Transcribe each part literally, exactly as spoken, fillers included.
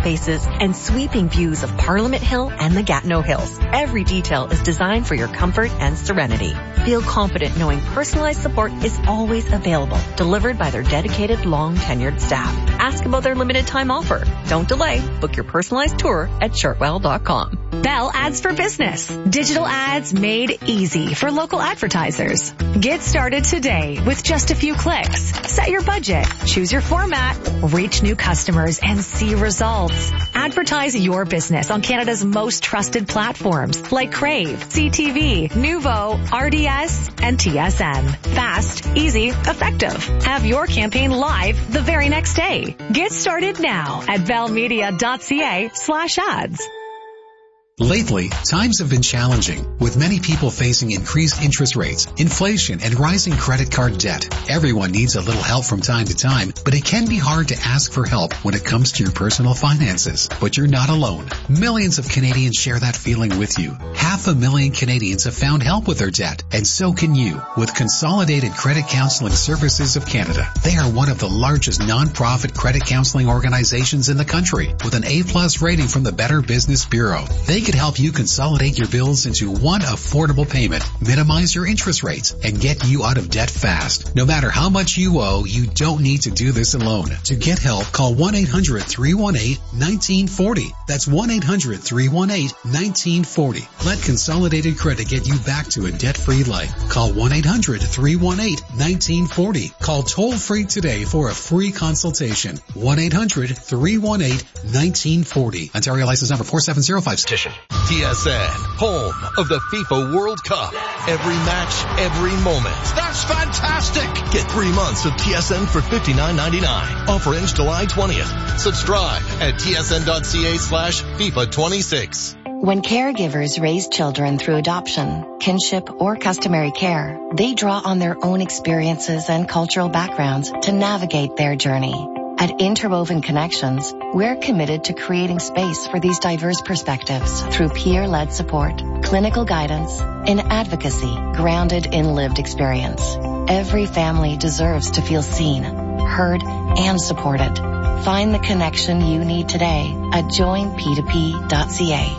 spaces, and sweeping views of Parliament Hill and the Gatineau Hills. Every detail is designed for your comfort and serenity. Feel confident knowing personalized support is always available, delivered by their dedicated, long-tenured staff. Ask about their limited time offer. Don't delay. Book your personalized tour at shortwell dot com. Bell Ads for Business. Digital ads made easy for local advertisers. Get started today with just a few clicks. Set your budget, choose your format, reach new customers, and see results. Advertise your business on Canada's most trusted platforms like Crave, C T V, Nuvo, R D S, and T S N. Fast, easy, effective. Have your campaign live the very next day. Get started now at bellmedia.ca slash ads. Lately, times have been challenging, with many people facing increased interest rates, inflation, and rising credit card debt. Everyone needs a little help from time to time, but it can be hard to ask for help when it comes to your personal finances. But you're not alone. Millions of Canadians share that feeling with you. Half a million Canadians have found help with their debt, and so can you, with Consolidated Credit Counseling Services of Canada. They are one of the largest non-profit credit counseling organizations in the country, with an A plus rating from the Better Business Bureau. They could help you consolidate your bills into one affordable payment, minimize your interest rates, and get you out of debt fast. No matter how much you owe, you don't need to do this alone. To get help, call one eight hundred, three one eight, one nine four zero. That's one eight hundred, three one eight, one nine four zero. Let Consolidated Credit get you back to a debt-free life. Call one eight hundred, three one eight, one nine four zero. Call toll-free today for a free consultation. one eight hundred, three one eight, one nine four zero. Ontario license number four seven zero five. T S N, home of the FIFA World Cup. Every match, every moment. That's fantastic! Get three months of T S N for fifty-nine ninety-nine. Offer ends July twentieth. Subscribe at tsn.ca slash FIFA 26. When caregivers raise children through adoption, kinship, or customary care, they draw on their own experiences and cultural backgrounds to navigate their journey. At Interwoven Connections, we're committed to creating space for these diverse perspectives through peer-led support, clinical guidance, and advocacy grounded in lived experience. Every family deserves to feel seen, heard, and supported. Find the connection you need today at join p two p dot c a.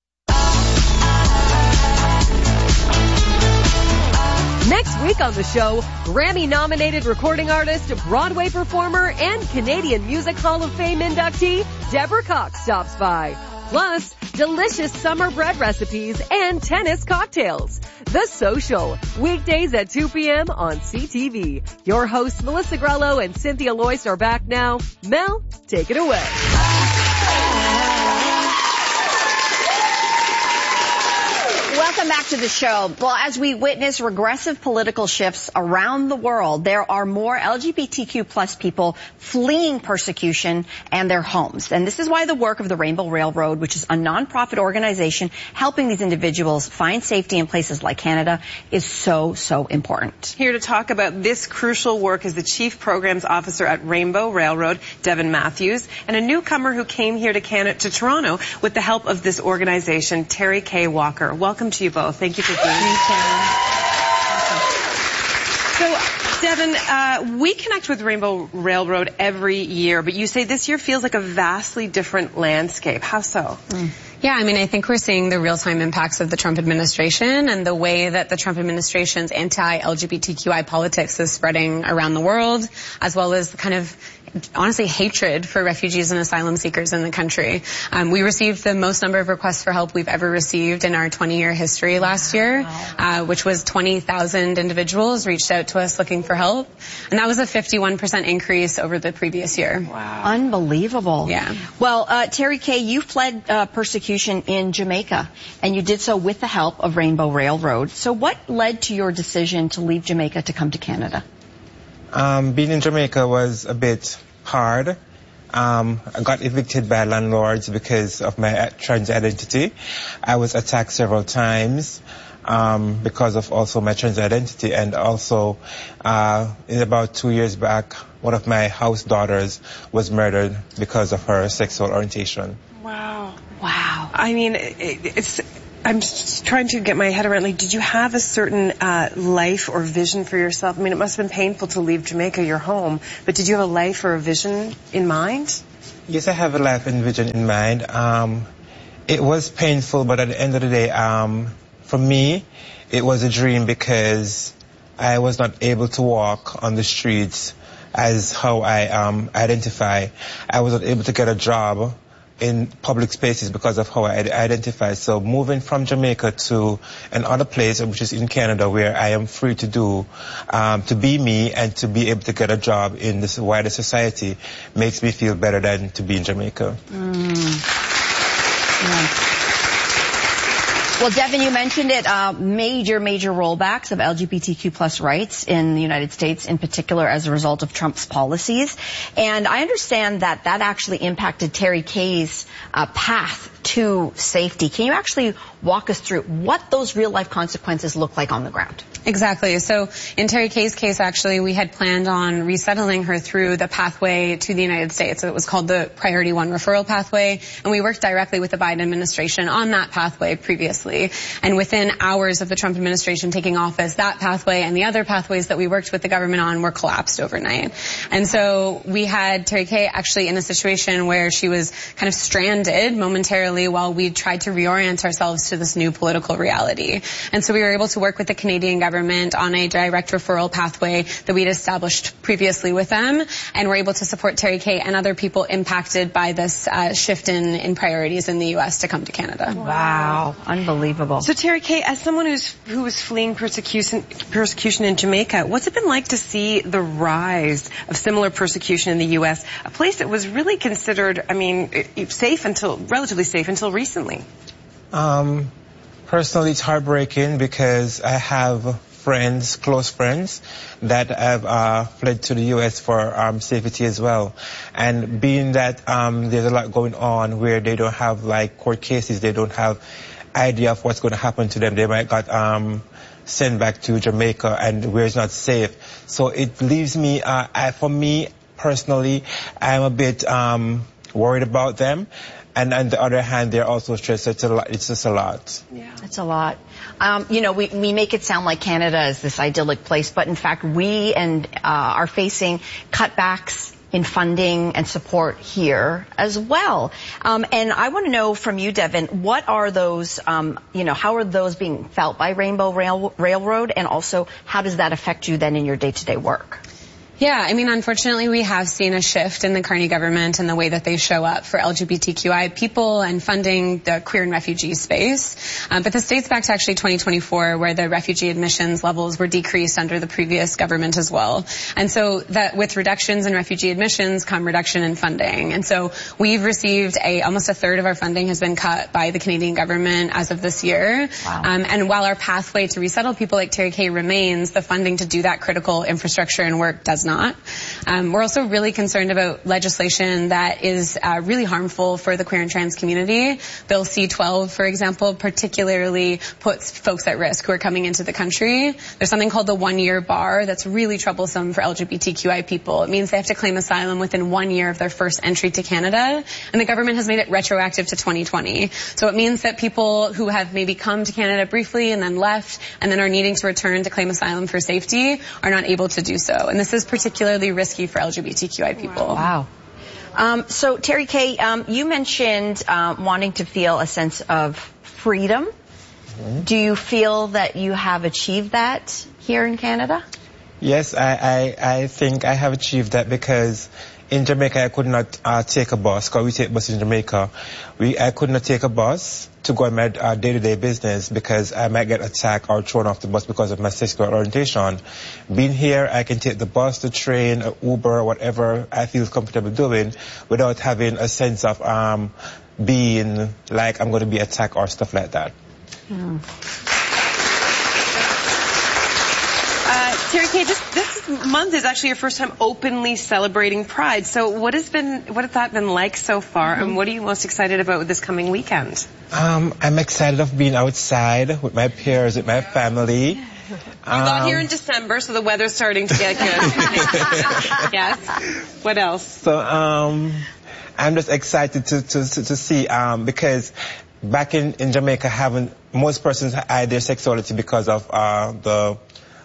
Next week on the show, Grammy-nominated recording artist, Broadway performer, and Canadian Music Hall of Fame inductee, Deborah Cox stops by. Plus, delicious summer bread recipes and tennis cocktails. The Social, weekdays at two p.m. on C T V. Your hosts, Melissa Grello and Cynthia Loyce, are back now. Mel, take it away. Welcome back to the show. Well, as we witness regressive political shifts around the world, there are more L G B T Q plus people fleeing persecution and their homes. And this is why the work of the Rainbow Railroad, which is a nonprofit organization helping these individuals find safety in places like Canada, is so, so important. Here to talk about this crucial work is the Chief Programs Officer at Rainbow Railroad, Devin Matthews, and a newcomer who came here to Canada, to Toronto with the help of this organization, Terry K. Walker. Welcome to you both. Thank you for being here. So, Devin, uh, we connect with Rainbow Railroad every year, but you say this year feels like a vastly different landscape. How so? Mm. Yeah, I mean, I think we're seeing the real-time impacts of the Trump administration and the way that the Trump administration's anti-L G B T Q I politics is spreading around the world, as well as kind of honestly hatred for refugees and asylum seekers in the country. Um, we received the most number of requests for help we've ever received in our twenty-year history last year, uh, which was twenty thousand individuals reached out to us looking for help. And that was a fifty-one percent increase over the previous year. Wow. Unbelievable. Yeah. Well, uh, Terry K., you fled uh, persecution in Jamaica, and you did so with the help of Rainbow Railroad. So what led to your decision to leave Jamaica to come to Canada? Um, being in Jamaica was a bit hard. Um, I got evicted by landlords because of my trans identity. I was attacked several times um, because of also my trans identity, and also uh, in about two years back, one of my house daughters was murdered because of her sexual orientation. Wow. Wow. I mean, it, it's... I'm just trying to get my head around, like, did you have a certain uh, life or vision for yourself? I mean, it must have been painful to leave Jamaica, your home, but did you have a life or a vision in mind? Yes, I have a life and vision in mind. Um, it was painful, but at the end of the day, um, for me, it was a dream because I was not able to walk on the streets as how I um, identify. I was not able to get a job in public spaces because of how I identify. So moving from Jamaica to another place, which is in Canada, where I am free to do, um, to be me and to be able to get a job in this wider society makes me feel better than to be in Jamaica. Mm. Yeah. Well, Devin, you mentioned it, uh, major, major rollbacks of L G B T Q plus rights in the United States, in particular as a result of Trump's policies. And I understand that that actually impacted Terry Kay's uh, path to safety. Can you actually walk us through what those real-life consequences look like on the ground? Exactly. So in Terry Kay's case, actually, we had planned on resettling her through the pathway to the United States. So it was called the Priority One Referral Pathway, and we worked directly with the Biden administration on that pathway previously. And within hours of the Trump administration taking office, that pathway and the other pathways that we worked with the government on were collapsed overnight. And so we had Terry Kay actually in a situation where she was kind of stranded momentarily while we tried to reorient ourselves to this new political reality. And so we were able to work with the Canadian government on a direct referral pathway that we'd established previously with them, and we're able to support Terry Kay and other people impacted by this uh, shift in, in priorities in the U S to come to Canada. Wow. Unbelievable. So Terry Kay, as someone who's who was fleeing persecution persecution in Jamaica, what's it been like to see the rise of similar persecution in the U S, a place that was really considered, I mean, safe until, relatively safe until recently? Um, personally, it's heartbreaking because I have friends, close friends, that have uh, fled to the U S for um, safety as well. And being that um, there's a lot going on where they don't have like court cases, they don't have idea of what's going to happen to them. They might got um, sent back to Jamaica and where it's not safe. So it leaves me, uh, I, for me personally, I'm a bit um, worried about them. And on the other hand, they're also stressed. It's a lot. It's just a lot. Yeah, it's a lot. Um, you know, we, we make it sound like Canada is this idyllic place, but in fact, we and uh, are facing cutbacks in funding and support here as well. Um, and I want to know from you, Devin, what are those? Um, you know, how are those being felt by Rainbow Rail, Railroad, and also how does that affect you then in your day-to-day work? Yeah, I mean, unfortunately, we have seen a shift in the Carney government and the way that they show up for L G B T Q I people and funding the queer and refugee space. Um, but this dates back to actually twenty twenty-four, where the refugee admissions levels were decreased under the previous government as well. And so that with reductions in refugee admissions come reduction in funding. And so we've received a almost a third of our funding has been cut by the Canadian government as of this year. Wow. Um, and while our pathway to resettle people like Terry Kay remains, the funding to do that critical infrastructure and work does not. Um, we're also really concerned about legislation that is uh, really harmful for the queer and trans community. Bill C twelve, for example, particularly puts folks at risk who are coming into the country. There's something called the one-year bar that's really troublesome for L G B T Q I people. It means they have to claim asylum within one year of their first entry to Canada, and the government has made it retroactive to twenty twenty. So it means that people who have maybe come to Canada briefly and then left and then are needing to return to claim asylum for safety are not able to do so. And this is particularly risky for L G B T Q I people. Wow. Um, so, Terry Kay, um, you mentioned uh, wanting to feel a sense of freedom. Mm-hmm. Do you feel that you have achieved that here in Canada? Yes, I, I, I think I have achieved that because in Jamaica I could not uh, take a bus, because we take buses in Jamaica. We, I could not take a bus to go on my uh, day-to-day business because I might get attacked or thrown off the bus because of my sexual orientation. Being here, I can take the bus, the train, Uber, whatever I feel comfortable doing without having a sense of um, being like I'm going to be attacked or stuff like that. Hmm. Uh, Terry Kay, this, this month is actually your first time openly celebrating Pride. So what has been, what has that been like so far, mm-hmm. and what are you most excited about with this coming weekend? Um, I'm excited of being outside with my peers, with my family. You um, got here in December, so the weather's starting to get good. Yes. What else? So um, I'm just excited to to to, to see um, because back in in Jamaica, having most persons hide their sexuality because of uh, the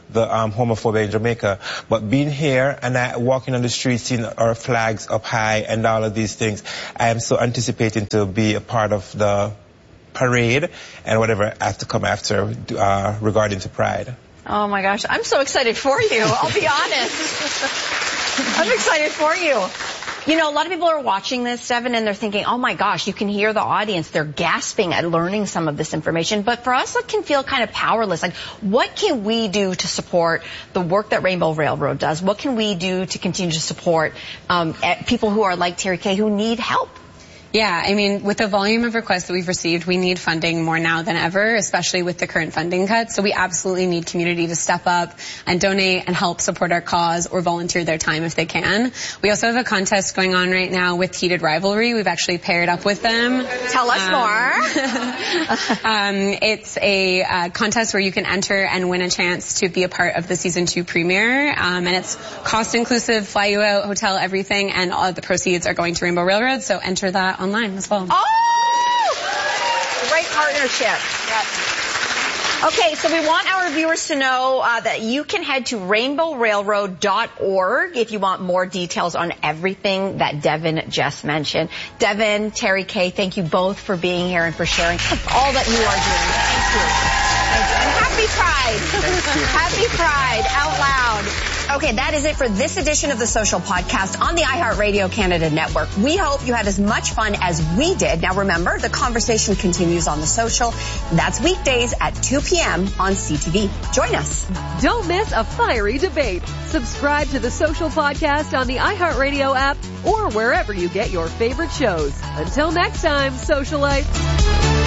the um, homophobia in Jamaica. But being here and I walking on the streets, seeing our flags up high and all of these things, I am so anticipating to be a part of the parade and whatever I have to come after uh, regarding to Pride. Oh my gosh, I'm so excited for you. I'll be honest. I'm excited for you. You know, a lot of people are watching this, Devin, and they're thinking, oh my gosh, you can hear the audience. They're gasping at learning some of this information. But for us, it can feel kind of powerless. Like, what can we do to support the work that Rainbow Railroad does? What can we do to continue to support um, people who are like Terry Kay who need help? Yeah, I mean, with the volume of requests that we've received, we need funding more now than ever, especially with the current funding cuts. So we absolutely need community to step up and donate and help support our cause or volunteer their time if they can. We also have a contest going on right now with Heated Rivalry. We've actually paired up with them. Tell us um, more. um, it's a uh, contest where you can enter and win a chance to be a part of the season two premiere. Um, and it's cost inclusive, fly you out, hotel, everything, and all of the proceeds are going to Rainbow Railroad. So enter that online as well. Oh! Great partnership. Yep. Okay, so we want our viewers to know uh, that you can head to rainbow railroad dot org if you want more details on everything that Devin just mentioned. Devin, Terry Kay, thank you both for being here and for sharing all that you are doing. Thank you. Thank you. And happy Pride. Happy Pride out loud. Okay, that is it for this edition of the Social Podcast on the iHeartRadio Canada Network. We hope you had as much fun as we did. Now remember, the conversation continues on the Social. That's weekdays at two p.m. on C T V. Join us. Don't miss a fiery debate. Subscribe to the Social Podcast on the iHeartRadio app or wherever you get your favorite shows. Until next time, socialites.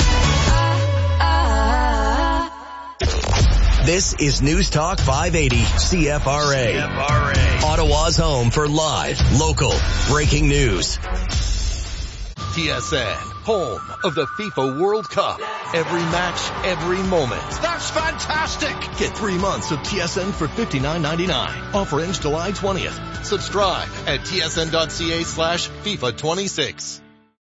This is News Talk five eighty C F R A. C F R A. Ottawa's home for live, local, breaking news. T S N, home of the FIFA World Cup. Every match, every moment. That's fantastic! Get three months of T S N for fifty-nine ninety-nine. Offer ends July twentieth. Subscribe at T S N dot C A slash FIFA twenty-six.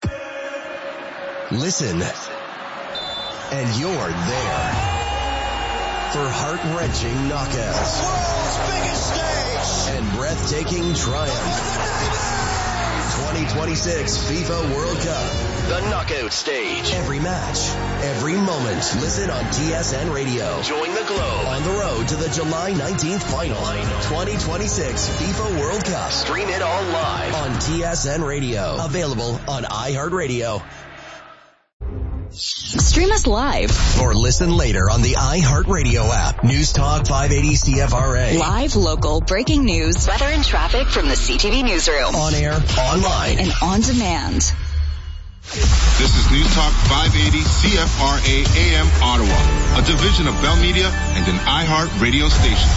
Listen, and you're there. For heart-wrenching knockouts. World's biggest stage! And breathtaking triumph. twenty twenty-six FIFA World Cup. The knockout stage. Every match, every moment. Listen on T S N Radio. Join the globe on the road to the July nineteenth final. twenty twenty-six FIFA World Cup. Stream it all live on T S N Radio. Available on iHeartRadio. Stream us live. Or listen later on the iHeartRadio app. News Talk five eighty C F R A. Live, local, breaking news, weather and traffic from the C T V newsroom. On air, online, and on demand. This is News Talk five eighty C F R A A M Ottawa, a division of Bell Media and an iHeartRadio station.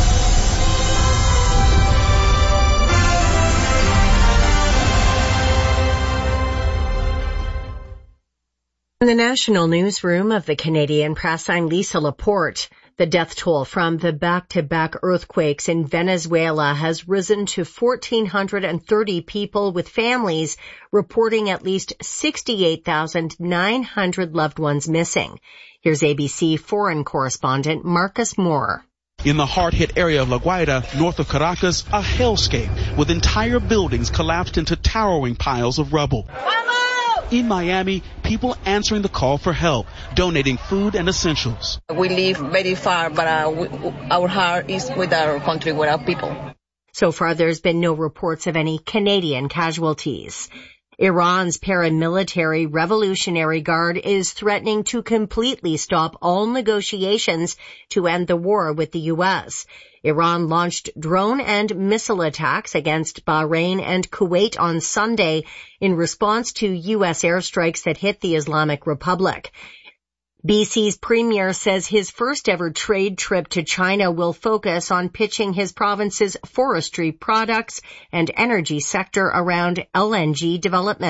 In the national newsroom of the Canadian Press, I'm Lisa Laporte. The death toll from the back-to-back earthquakes in Venezuela has risen to one thousand four hundred thirty people, with families reporting at least sixty-eight thousand nine hundred loved ones missing. Here's A B C foreign correspondent Marcus Moore. In the hard-hit area of La Guaira, north of Caracas, a hellscape with entire buildings collapsed into towering piles of rubble. In Miami, people answering the call for help, donating food and essentials. We live very far, but uh, we, our heart is with our country, with our people. So far, there's been no reports of any Canadian casualties. Iran's paramilitary Revolutionary Guard is threatening to completely stop all negotiations to end the war with the U S. Iran launched drone and missile attacks against Bahrain and Kuwait on Sunday in response to U S airstrikes that hit the Islamic Republic. B C's premier says his first ever trade trip to China will focus on pitching his province's forestry products and energy sector around L N G development.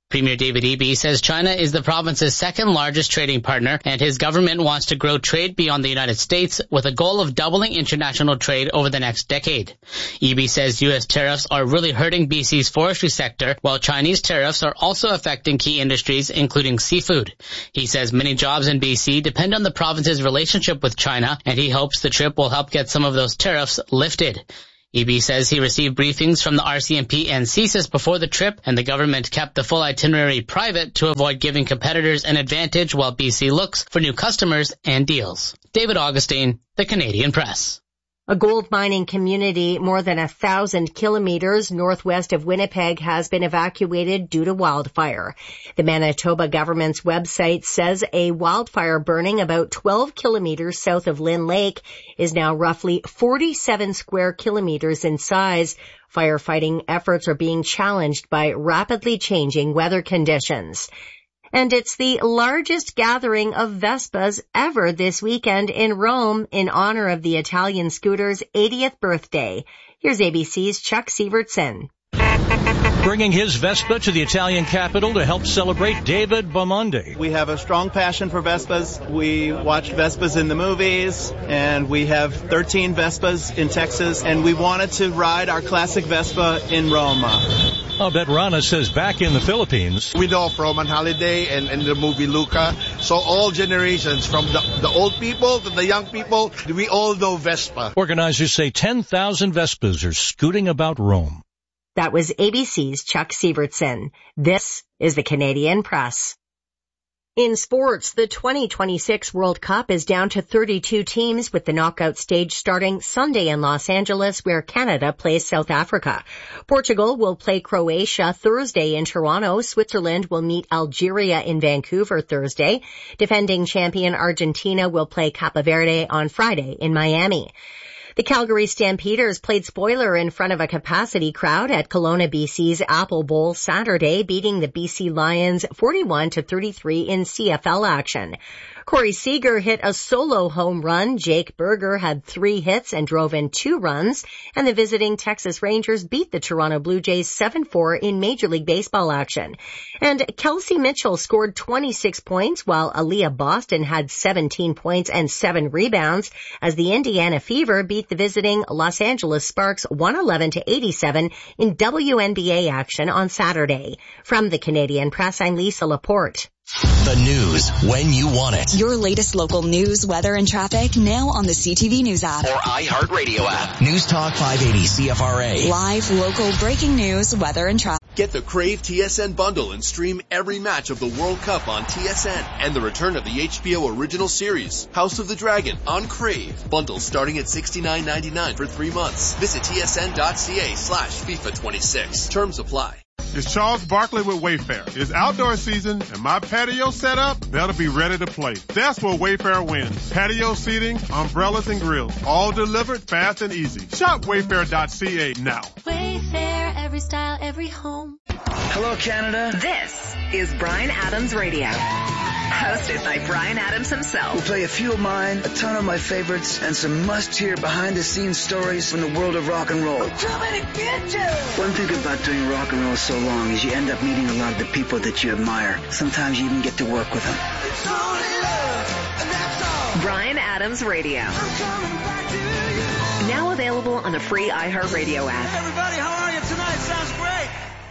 Premier David Eby says China is the province's second largest trading partner, and his government wants to grow trade beyond the United States with a goal of doubling international trade over the next decade. Eby says U S tariffs are really hurting B C's forestry sector, while Chinese tariffs are also affecting key industries, including seafood. He says many jobs in B C depend on the province's relationship with China, and he hopes the trip will help get some of those tariffs lifted. Eby says he received briefings from the R C M P and C S I S before the trip, and the government kept the full itinerary private to avoid giving competitors an advantage while B C looks for new customers and deals. David Augustine, The Canadian Press. A gold mining community more than a thousand kilometers northwest of Winnipeg has been evacuated due to wildfire. The Manitoba government's website says a wildfire burning about twelve kilometers south of Lynn Lake is now roughly forty-seven square kilometers in size. Firefighting efforts are being challenged by rapidly changing weather conditions. And it's the largest gathering of Vespas ever this weekend in Rome in honor of the Italian scooter's eightieth birthday. Here's A B C's Chuck Sievertson. Bringing his Vespa to the Italian capital to help celebrate David Bamonde. We have a strong passion for Vespas. We watch Vespas in the movies, and we have thirteen Vespas in Texas, and we wanted to ride our classic Vespa in Rome. Abet Rana says back in the Philippines. We know from on holiday and, and the movie Luca, so all generations, from the, the old people to the young people, we all know Vespa. Organizers say ten thousand Vespas are scooting about Rome. That was A B C's Chuck Sievertson. This is the Canadian Press. In sports, the twenty twenty-six World Cup is down to thirty-two teams, with the knockout stage starting Sunday in Los Angeles, where Canada plays South Africa. Portugal will play Croatia Thursday in Toronto. Switzerland will meet Algeria in Vancouver Thursday. Defending champion Argentina will play Cape Verde on Friday in Miami. The Calgary Stampeders played spoiler in front of a capacity crowd at Kelowna, B C's Apple Bowl Saturday, beating the B C Lions forty-one to thirty-three in C F L action. Corey Seager hit a solo home run. Jake Berger had three hits and drove in two runs. And the visiting Texas Rangers beat the Toronto Blue Jays seven four in Major League Baseball action. And Kelsey Mitchell scored twenty-six points, while Aaliyah Boston had seventeen points and seven rebounds, as the Indiana Fever beat the visiting Los Angeles Sparks one eleven to eighty-seven in W N B A action on Saturday. From the Canadian Press, I'm Lisa Laporte. The news when you want it. Your latest local news, weather, and traffic now on the C T V News app. Or iHeartRadio app. News Talk five eighty C F R A. Live, local, breaking news, weather, and traffic. Get the Crave T S N bundle and stream every match of the World Cup on T S N and the return of the H B O original series, House of the Dragon, on Crave. Bundle starting at sixty-nine ninety-nine for three months. Visit tsn.ca slash FIFA twenty-six. Terms apply. It's Charles Barkley with Wayfair. It's outdoor season, and my patio setup better be ready to play. That's where Wayfair wins. Patio seating, umbrellas, and grills, all delivered fast and easy. Shop wayfair dot c a now. Wayfair, every style, every home. Hello, Canada. This is Bryan Adams Radio, hosted by Bryan Adams himself. We'll play a few of mine, a ton of my favorites, and some must-hear behind-the-scenes stories from the world of rock and roll. I'm coming to get you! One thing about doing rock and roll so long is you end up meeting a lot of the people that you admire. Sometimes you even get to work with them. It's only love, and that's all. Bryan Adams Radio. I'm coming back to you. Now available on the free iHeartRadio app. Hey everybody, how are you tonight? Sounds great.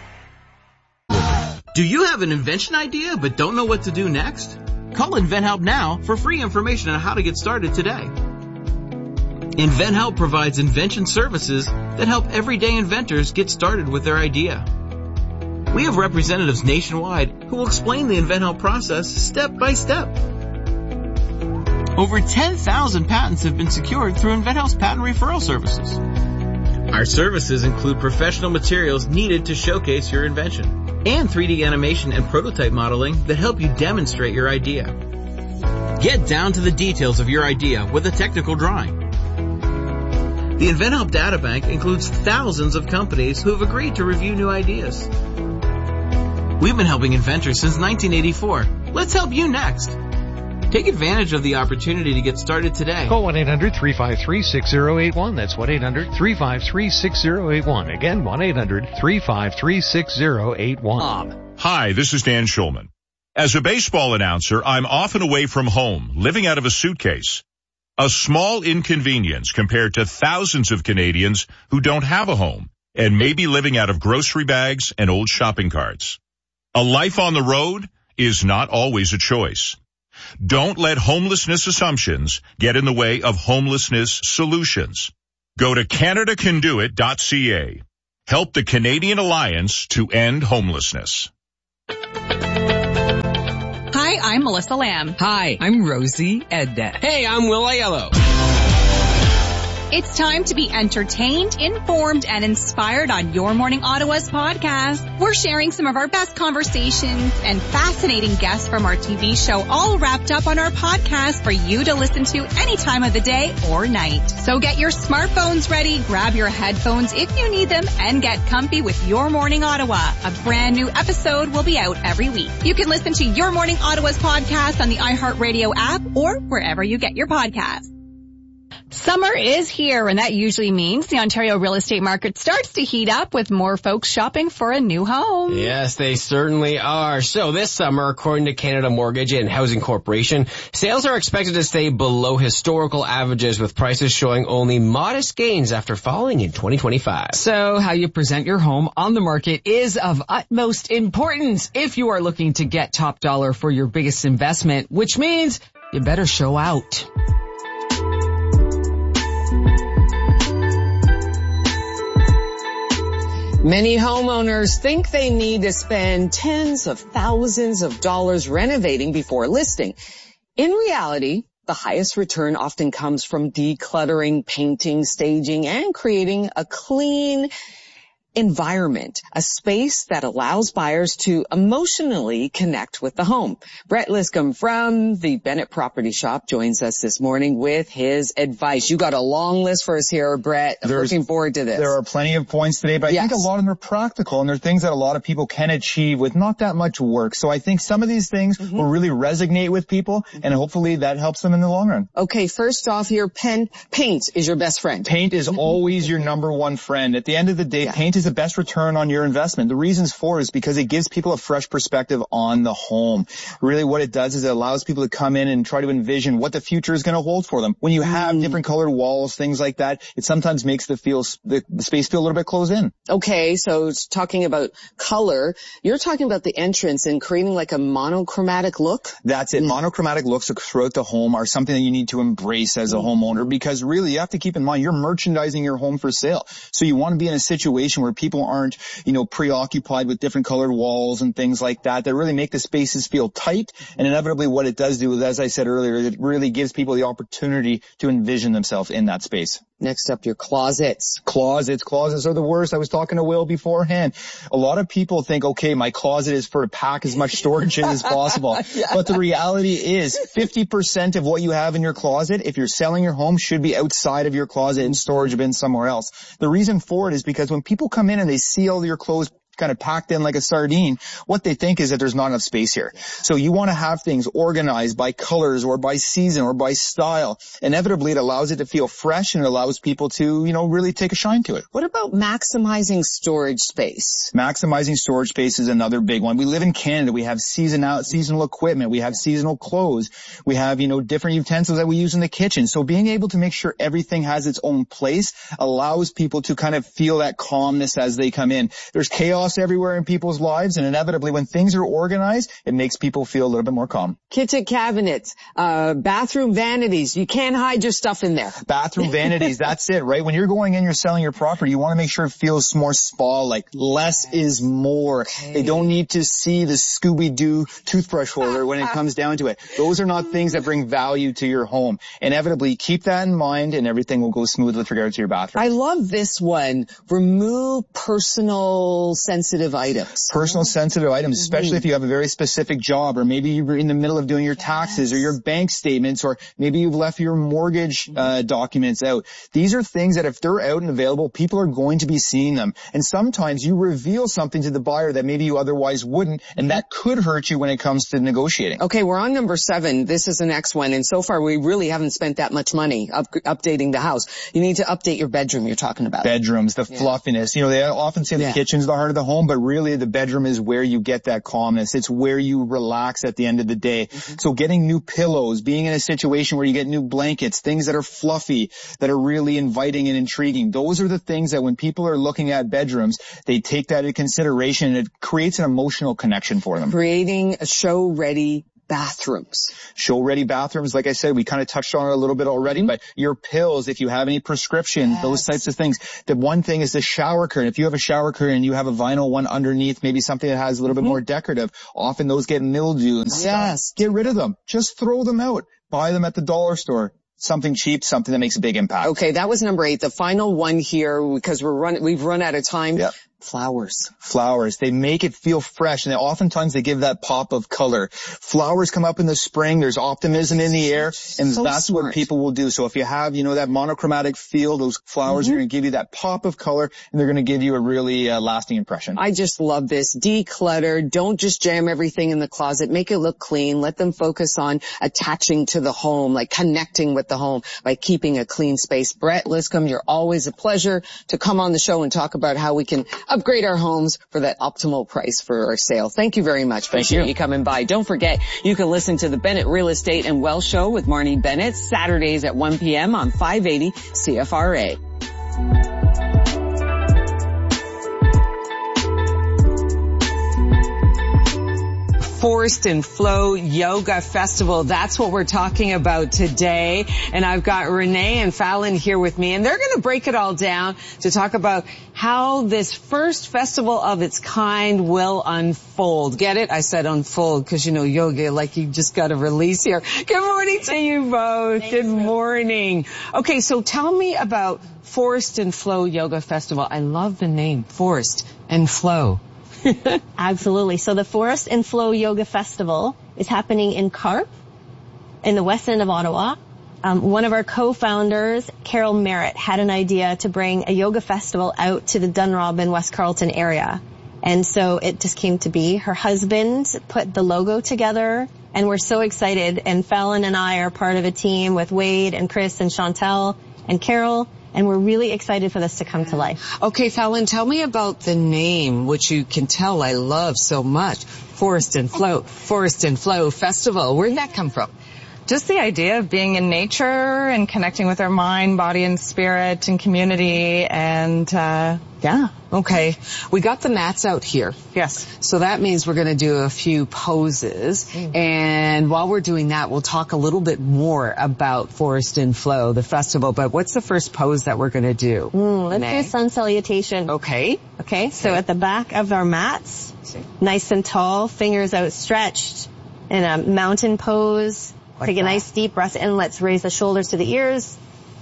Do you have an invention idea but don't know what to do next? Call InventHelp now for free information on how to get started today. InventHelp provides invention services that help everyday inventors get started with their idea. We have representatives nationwide who will explain the InventHelp process step by step. Over ten thousand patents have been secured through InventHelp's patent referral services. Our services include professional materials needed to showcase your invention, and three D animation and prototype modeling that help you demonstrate your idea. Get down to the details of your idea with a technical drawing. The InventHelp Databank includes thousands of companies who have agreed to review new ideas. We've been helping inventors since nineteen eighty-four. Let's help you next. Take advantage of the opportunity to get started today. Call one eight hundred three five three six zero eight one. That's one eight hundred three five three six zero eight one. Again, one eight hundred three five three six zero eight one. Hi, this is Dan Schulman. As a baseball announcer, I'm often away from home, living out of a suitcase. A small inconvenience compared to thousands of Canadians who don't have a home and may be living out of grocery bags and old shopping carts. A life on the road is not always a choice. Don't let homelessness assumptions get in the way of homelessness solutions. Go to Canada Can Do It dot C A. Help the Canadian Alliance to End Homelessness. Hi, I'm Melissa Lamb. Hi, I'm Rosie Edda. Hey, I'm Will Aiello. It's time to be entertained, informed, and inspired on Your Morning Ottawa's podcast. We're sharing some of our best conversations and fascinating guests from our T V show all wrapped up on our podcast for you to listen to any time of the day or night. So get your smartphones ready, grab your headphones if you need them, and get comfy with Your Morning Ottawa. A brand new episode will be out every week. You can listen to Your Morning Ottawa's podcast on the iHeartRadio app or wherever you get your podcasts. Summer is here, and that usually means the Ontario real estate market starts to heat up with more folks shopping for a new home. Yes, they certainly are. So this summer, according to Canada Mortgage and Housing Corporation, sales are expected to stay below historical averages, with prices showing only modest gains after falling in twenty twenty-five. So how you present your home on the market is of utmost importance if you are looking to get top dollar for your biggest investment, which means you better show out. Many homeowners think they need to spend tens of thousands of dollars renovating before listing. In reality, the highest return often comes from decluttering, painting, staging, and creating a clean environment, a space that allows buyers to emotionally connect with the home. Brett Liscombe from the Bennett Property Shop joins us this morning with his advice. You got a long list for us here, Brett. I'm There's, looking forward to this. There are plenty of points today, but I yes. think a lot of them are practical, and they're things that a lot of people can achieve with not that much work. So I think some of these things mm-hmm. will really resonate with people, mm-hmm. and hopefully that helps them in the long run. Okay, first off here, pen, paint is your best friend. Paint is always your number one friend. At the end of the day, yeah. paint is the best return on your investment. The reasons for is because it gives people a fresh perspective on the home. Really what it does is it allows people to come in and try to envision what the future is going to hold for them. When you have mm. different colored walls, things like that, it sometimes makes the feel the, the space feel a little bit closed in. Okay, so talking about color, you're talking about the entrance and creating like a monochromatic look? That's it. Mm. Monochromatic looks throughout the home are something that you need to embrace as a homeowner, because really you have to keep in mind you're merchandising your home for sale. So you want to be in a situation where people aren't, you know, preoccupied with different colored walls and things like that, that really make the spaces feel tight. And inevitably what it does do is, as I said earlier, it really gives people the opportunity to envision themselves in that space. Next up, your closets. Closets. Closets are the worst. I was talking to Will beforehand. A lot of people think, okay, my closet is for to pack as much storage in as possible. yeah. But the reality is fifty percent of what you have in your closet, if you're selling your home, should be outside of your closet in storage bin somewhere else. The reason for it is because when people come in and they see all your clothes kind of packed in like a sardine, what they think is that there's not enough space here. So you want to have things organized by colors or by season or by style. Inevitably, it allows it to feel fresh and it allows people to, you know, really take a shine to it. What about maximizing storage space? Maximizing storage space is another big one. We live in Canada. We have seasonal, seasonal equipment. We have seasonal clothes. We have, you know, different utensils that we use in the kitchen. So being able to make sure everything has its own place allows people to kind of feel that calmness as they come in. There's chaos everywhere in people's lives, and inevitably when things are organized, it makes people feel a little bit more calm. Kitchen cabinets, uh, bathroom vanities. You can't hide your stuff in there. Bathroom vanities, that's it, right? When you're going in, you're selling your property, you want to make sure it feels more spa-like. Less is more. Okay. They don't need to see the Scooby-Doo toothbrush holder when it comes down to it. Those are not things that bring value to your home. Inevitably, keep that in mind and everything will go smooth with regard to your bathroom. I love this one. Remove personal sensitive items. Personal sensitive items, especially mm-hmm. if you have a very specific job, or maybe you're in the middle of doing your taxes yes. or your bank statements, or maybe you've left your mortgage uh, documents out. These are things that if they're out and available, people are going to be seeing them. And sometimes you reveal something to the buyer that maybe you otherwise wouldn't, and that could hurt you when it comes to negotiating. Okay, we're on number seven. This is the next one. And so far, we really haven't spent that much money up, updating the house. You need to update your bedroom you're talking about. Bedrooms, the yeah. fluffiness. You know, they often say the yeah. kitchen's the heart of the home, but really the bedroom is where you get that calmness. It's where you relax at the end of the day. Mm-hmm. So getting new pillows, being in a situation where you get new blankets, things that are fluffy, that are really inviting and intriguing. Those are the things that when people are looking at bedrooms, they take that into consideration, and it creates an emotional connection for them. Creating a show-ready bathrooms. Show-ready bathrooms, like I said, we kind of touched on it a little bit already, mm-hmm. but your pills, if you have any prescription, yes. those types of things. The one thing is the shower curtain. If you have a shower curtain and you have a vinyl one underneath, maybe something that has a little mm-hmm. bit more decorative, often those get mildew and stuff. Yes. Get rid of them. Just throw them out. Buy them at the dollar store. Something cheap, something that makes a big impact. Okay, that was number eight. The final one here, because we're run, we've run out of time. Yep. Flowers. Flowers. They make it feel fresh, and they, oftentimes they give that pop of color. Flowers come up in the spring. There's optimism in the air, and so that's smart. What people will do. So if you have, you know, that monochromatic feel, those flowers mm-hmm. are going to give you that pop of color, and they're going to give you a really uh, lasting impression. I just love this. Declutter. Don't just jam everything in the closet. Make it look clean. Let them focus on attaching to the home, like connecting with the home by keeping a clean space. Brett Liscombe, you're always a pleasure to come on the show and talk about how we can upgrade our homes for that optimal price for our sale. Thank you very much. Appreciate you. you coming by. Don't forget, you can listen to the Bennett Real Estate and Wealth Show with Marnie Bennett Saturdays at one p.m. on five eighty C F R A. Forest and Flow Yoga Festival. That's what we're talking about today. And I've got Renee and Fallon here with me, and they're going to break it all down to talk about how this first festival of its kind will unfold. Get it? I said unfold because, you know, yoga, like you just got to release here. Good morning to you both. Thanks. Good morning. Okay, so tell me about Forest and Flow Yoga Festival. I love the name, Forest and Flow. Absolutely. So the Forest and Flow Yoga Festival is happening in Carp, in the west end of Ottawa. Um, one of our co-founders, Carol Merritt, had an idea to bring a yoga festival out to the Dunrobin, West Carleton area. And so it just came to be. Her husband put the logo together, and we're so excited. And Fallon and I are part of a team with Wade and Chris and Chantel and Carol. And we're really excited for this to come to life. Okay, Fallon, tell me about the name, which you can tell I love so much. Forest and Flow, Forest and Flow Festival. Where did that come from? Just the idea of being in nature and connecting with our mind, body, and spirit and community. And, uh, yeah. Okay. We got the mats out here. Yes. So that means we're going to do a few poses. Mm. And while we're doing that, we'll talk a little bit more about Forest and Flow, the festival. But what's the first pose that we're going to do? Mm, let's May. do sun salutation. Okay. Okay. So okay. At the back of our mats, nice and tall, fingers outstretched in a mountain pose. Like Take a that. nice deep breath in. Let's raise the shoulders to the ears.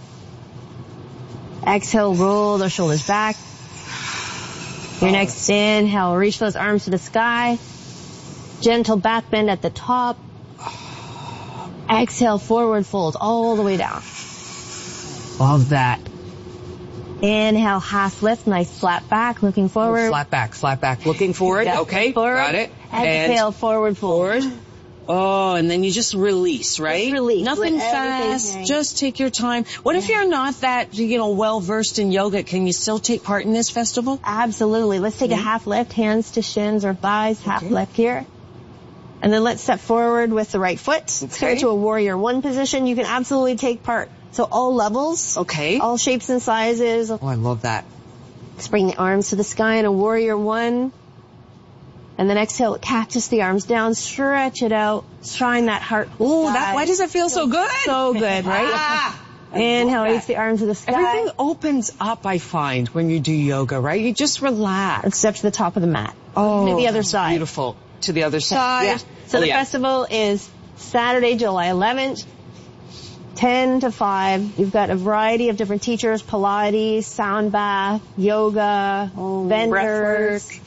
Exhale, roll the shoulders back. Your oh. next inhale, reach those arms to the sky. Gentle back bend at the top. Exhale, forward fold all the way down. Love that. Inhale, half lift, nice flat back, looking forward. Oh, flat back, flat back, looking forward. Yeah, okay, forward. Got it. Exhale, and forward fold. Forward. Oh, and then you just release, right? Just release. Nothing fast. Hang. Just take your time. What yeah. if you're not that, you know, well-versed in yoga? Can you still take part in this festival? Absolutely. Let's take yeah. a half lift, hands to shins or thighs, okay. half lift here. And then let's step forward with the right foot. Okay. Start to a warrior one position. You can absolutely take part. So all levels. Okay. All shapes and sizes. Oh, I love that. Let's bring the arms to the sky in a warrior one. And then exhale, cactus the arms down, stretch it out, shine that heart. Ooh, that, why does it feel so good? So good, right? Ah, inhale, reach the arms to the sky. Everything opens up, I find, when you do yoga, right? You just relax. And step to the top of the mat. Oh, to the other side. Beautiful. To the other side. Yeah. So oh, the yeah. festival is Saturday, July eleventh, ten to five. You've got a variety of different teachers, Pilates, sound bath, yoga, oh, vendors.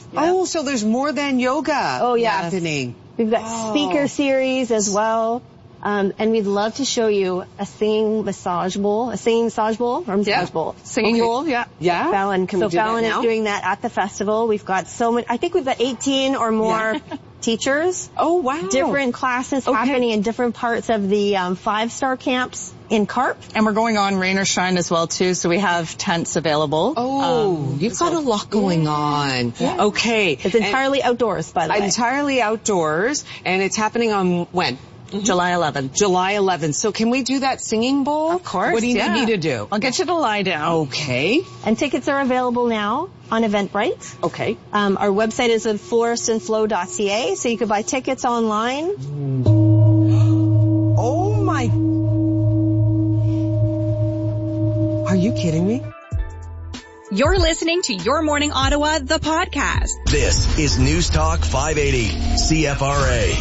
Oh, so there's more than yoga oh, yeah. happening. We've got oh. speaker series as well. Um, and we'd love to show you a singing massage bowl, a singing massage bowl or massage yeah. bowl. Singing okay. bowl, yeah. Yeah. Fallon, can so we do Fallon that now? is doing that at the festival. We've got so many, I think we've got eighteen or more yeah. teachers. Oh, wow. Different classes okay. happening in different parts of the um, five-star camps in Carp. And we're going on rain or shine as well, too, so we have tents available. Oh, um, you've got a lot going yeah. on. Yeah. Okay. It's entirely and outdoors, by the way. Entirely outdoors, and it's happening on when? Mm-hmm. July eleventh. July eleventh. So can we do that singing bowl? Of course. What do you yeah. need me to do? I'll get you to lie down. Okay. And tickets are available now on Eventbrite. Okay. Um, our website is at florist and flow dot c a, so you can buy tickets online. Oh my. Are you kidding me? You're listening to Your Morning Ottawa, the podcast. This is News Talk five eighty, C F R A.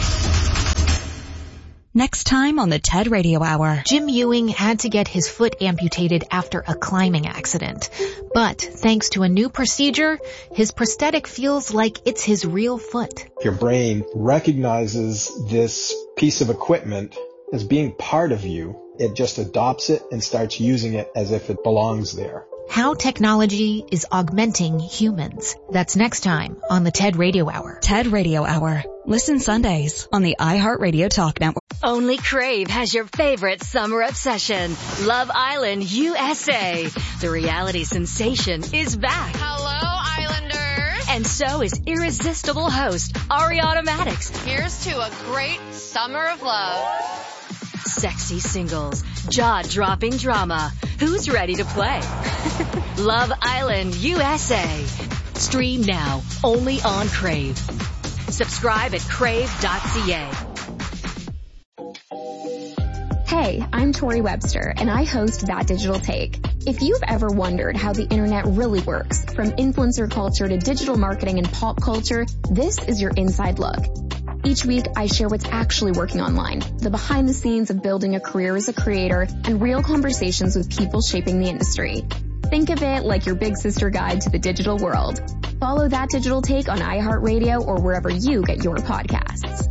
Next time on the TED Radio Hour. Jim Ewing had to get his foot amputated after a climbing accident. But thanks to a new procedure, his prosthetic feels like it's his real foot. Your brain recognizes this piece of equipment as being part of you. It just adopts it and starts using it as if it belongs there. How technology is augmenting humans. That's next time on the TED Radio Hour. TED Radio Hour. Listen Sundays on the iHeartRadio Talk Network. Only Crave has your favorite summer obsession, Love Island U S A. The reality sensation is back. Hello, Islanders. And so is irresistible host Ariana Maddox. Here's to a great summer of love. Sexy singles, jaw-dropping drama. Who's ready to play? Love Island U S A. Stream now, only on Crave. Subscribe at crave dot c a. Hey, I'm Tori Webster, and I host That Digital Take. If you've ever wondered how the internet really works, from influencer culture to digital marketing and pop culture, this is your inside look. Each week, I share what's actually working online, the behind the scenes of building a career as a creator, and real conversations with people shaping the industry. Think of it like your big sister guide to the digital world. Follow That Digital Take on iHeartRadio or wherever you get your podcasts.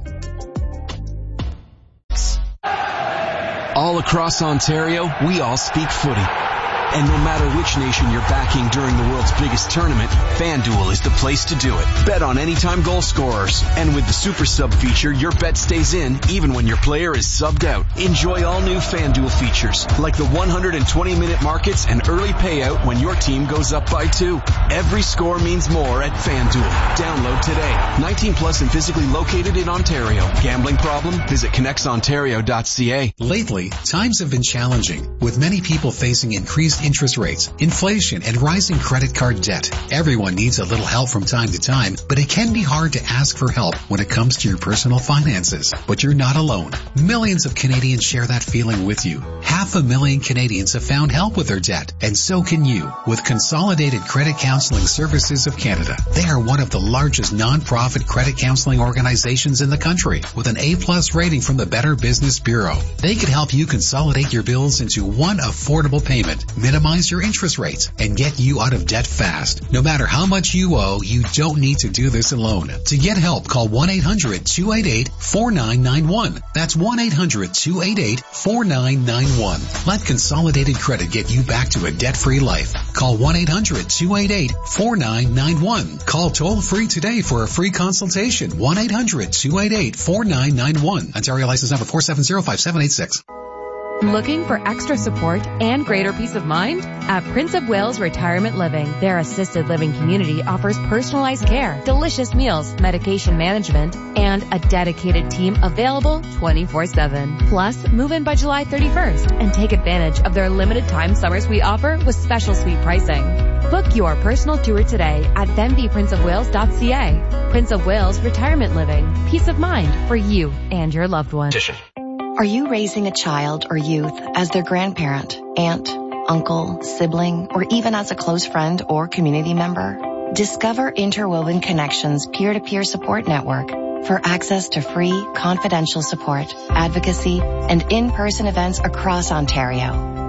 All across Ontario, we all speak footy. And no matter which nation you're backing during the world's biggest tournament, FanDuel is the place to do it. Bet on anytime goal scorers. And with the Super Sub feature, your bet stays in even when your player is subbed out. Enjoy all new FanDuel features, like the one hundred twenty minute markets and early payout when your team goes up by two. Every score means more at FanDuel. Download today. nineteen plus and physically located in Ontario. Gambling problem? Visit connects ontario dot c a. Lately, times have been challenging, with many people facing increased interest rates, inflation, and rising credit card debt. Everyone needs a little help from time to time, but it can be hard to ask for help when it comes to your personal finances. But you're not alone. Millions of Canadians share that feeling with you. Half a million Canadians have found help with their debt, and so can you with Consolidated Credit Counseling Services of Canada. They are one of the largest non-profit credit counseling organizations in the country, with an A-plus rating from the Better Business Bureau. They could help you consolidate your bills into one affordable payment, minimize your interest rates, and get you out of debt fast. No matter how much you owe, you don't need to do this alone. To get help, call one eight hundred two eight eight four nine nine one. That's one eight hundred two eight eight four nine nine one. Let Consolidated Credit get you back to a debt-free life. Call one eight hundred two eight eight four nine nine one. Call toll-free today for a free consultation. one eight hundred two eight eight four nine nine one. Ontario license number four seven zero five seven eight six. Looking for extra support and greater peace of mind? At Prince of Wales Retirement Living, their assisted living community offers personalized care, delicious meals, medication management, and a dedicated team available twenty-four seven. Plus, move in by July thirty-first and take advantage of their limited time summer suite offer with special suite pricing. Book your personal tour today at then be prince of wales dot c a. Prince of Wales Retirement Living. Peace of mind for you and your loved one. Are you raising a child or youth as their grandparent, aunt, uncle, sibling, or even as a close friend or community member? Discover Interwoven Connections peer-to-peer support network for access to free, confidential support, advocacy, and in-person events across Ontario.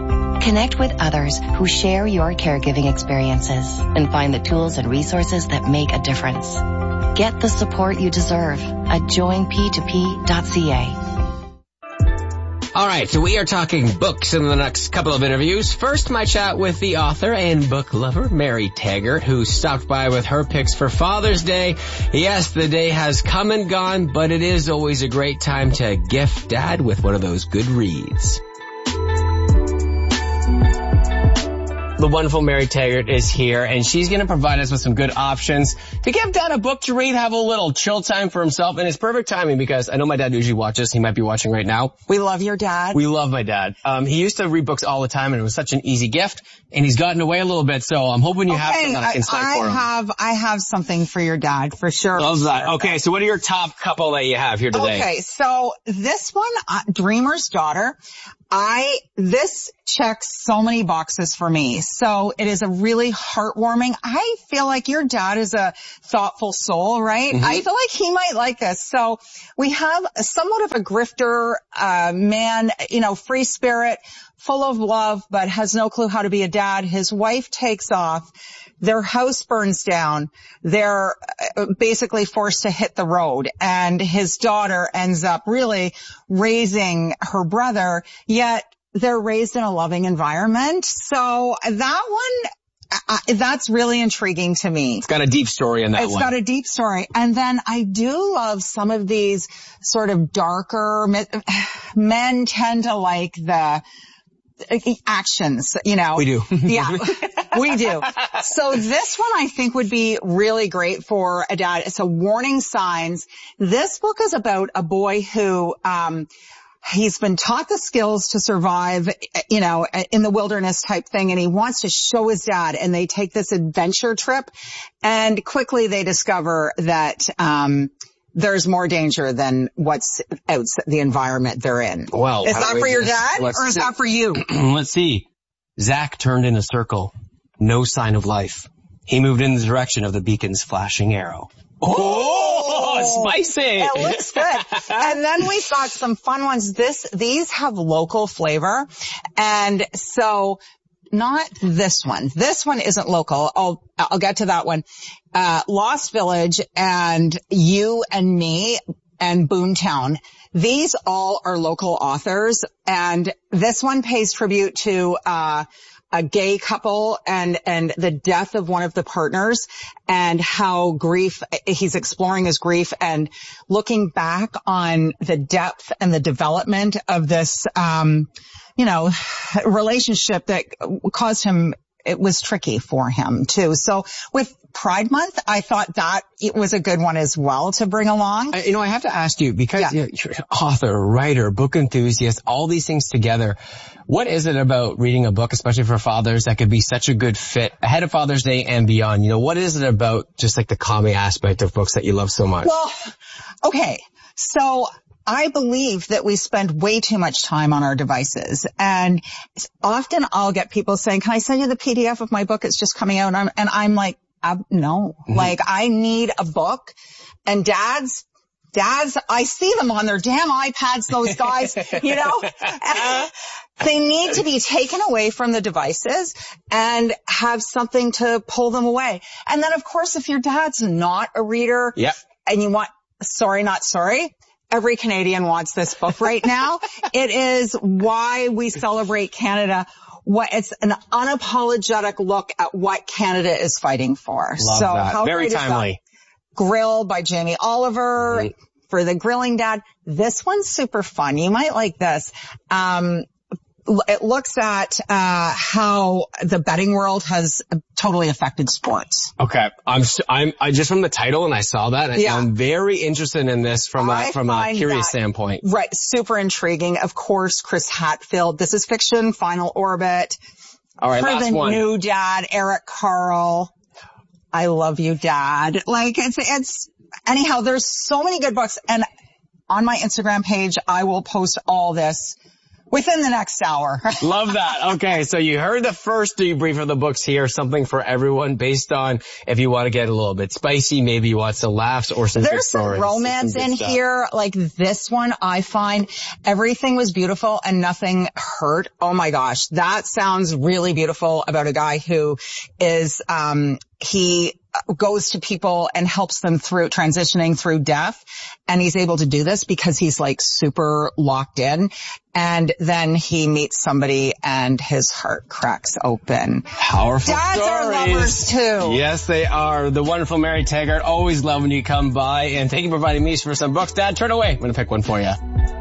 Connect with others who share your caregiving experiences and find the tools and resources that make a difference. Get the support you deserve at join p two p dot c a. All right, so we are talking books in the next couple of interviews. First, my chat with the author and book lover, Mary Taggart, who stopped by with her picks for Father's Day. Yes, the day has come and gone, but it is always a great time to gift Dad with one of those good reads. The wonderful Mary Taggart is here, and she's going to provide us with some good options to give Dad a book to read, have a little chill time for himself, and it's perfect timing because I know my dad usually watches. He might be watching right now. We love your dad. We love my dad. Um, he used to read books all the time, and it was such an easy gift, and he's gotten away a little bit, so I'm hoping you okay, have something that I can cite I for him. have, I have something for your dad, for sure. Love that. Okay, so what are your top couple that you have here today? Okay, so this one, uh, Dreamer's Daughter, I, this checks so many boxes for me. So it is a really heartwarming. I feel like your dad is a thoughtful soul, right? Mm-hmm. I feel like he might like this. So we have somewhat of a grifter, uh, man, you know, free spirit, full of love, but has no clue how to be a dad. His wife takes off. Their house burns down. They're basically forced to hit the road, and his daughter ends up really raising her brother, yet they're raised in a loving environment. So that one, uh, that's really intriguing to me. It's got a deep story in that it's one. It's got a deep story. And then I do love some of these sort of darker, men tend to like the actions, you know. We do. Yeah, we do. So this one I think would be really great for a dad. So Warning Signs. This book is about a boy who, um, he's been taught the skills to survive, you know, in the wilderness type thing, and he wants to show his dad, and they take this adventure trip, and quickly they discover that, um, there's more danger than what's out the environment they're in. Well, is that for your dad Let's or is see. that for you? Let's see. Zach turned in a circle. No sign of life. He moved in the direction of the beacon's flashing arrow. Oh, spicy. It looks good. And then we've got some fun ones. This, these have local flavor. And so not this one. This one isn't local. I'll, I'll get to that one. Uh, Lost Village and You and Me and Boomtown. These all are local authors, and this one pays tribute to, uh, a gay couple and, and the death of one of the partners, and how grief, he's exploring his grief and looking back on the depth and the development of this, um, you know, relationship that caused him, it was tricky for him too. So with Pride Month, I thought that it was a good one as well to bring along. I, you know, I have to ask you, because yeah. you know, you're an author, writer, book enthusiast, all these things together. What is it about reading a book, especially for fathers, that could be such a good fit ahead of Father's Day and beyond? You know, what is it about just like the calming aspect of books that you love so much? Well, okay. So I believe that we spend way too much time on our devices, and often I'll get people saying, can I send you the P D F of my book? It's just coming out. And I'm, and I'm like, uh, no, mm-hmm. like I need a book. And dads, dads, I see them on their damn iPads, those guys, you know, they need to be taken away from the devices and have something to pull them away. And then of course, if your dad's not a reader yep. and you want, sorry, not sorry. Every Canadian wants this book right now. It is Why We Celebrate Canada. What it's an unapologetic look at what Canada is fighting for. Love so that. how Very great timely. Is that? Grill by Jamie Oliver Mm-hmm. for the grilling dad. This one's super fun. You might like this. Um, it looks at uh how the betting world has totally affected sports. Okay, I'm I'm I just from the title and I saw that. And yeah. I'm very interested in this from a from a curious standpoint. Right, super intriguing. Of course, Chris Hadfield. This is fiction. Final Orbit. All right, for last the one. new dad, Eric Carle. I love you, Dad. Like it's it's anyhow. There's so many good books, and on my Instagram page, I will post all this Within the next hour. Love that. Okay, so you heard the first debrief of the books here, something for everyone based on if you want to get a little bit spicy, maybe you want some laughs or some good There's some stories. romance some in stuff. here. Like this one, I find everything was beautiful and nothing hurt. Oh my gosh, that sounds really beautiful about a guy who is, um, he goes to people and helps them through transitioning through death. And he's able to do this because he's like super locked in. And then he meets somebody and his heart cracks open. Powerful Dads stories. are lovers too. Yes, they are. The wonderful Mary Taggart. Always love when you come by. And thank you for providing me for some books. Dad, turn away. I'm going to pick one for you.